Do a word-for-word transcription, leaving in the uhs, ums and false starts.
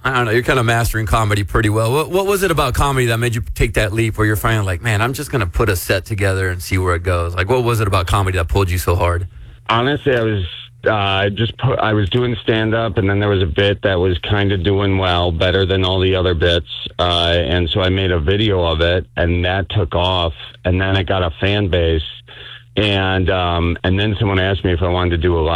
I don't know. You're kind of mastering comedy pretty well. What, what was it about comedy that made you take that leap where you're finally like, man, I'm just going to put a set together and see where it goes? Like, what was it about comedy that pulled you so hard? Honestly, I was uh, just put, I was doing stand-up, and then there was a bit that was kind of doing well, better than all the other bits. Uh, and so I made a video of it, and that took off. And then it got a fan base. And um, and then someone asked me if I wanted to do a live